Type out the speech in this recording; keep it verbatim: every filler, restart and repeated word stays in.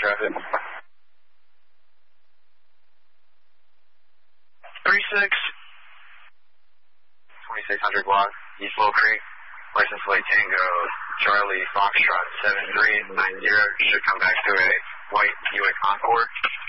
traffic. three six. twenty-six hundred block, East Little Creek. License plate Tango, Charlie Foxtrot seven three nine zero. Should come back to a white Buick Encore.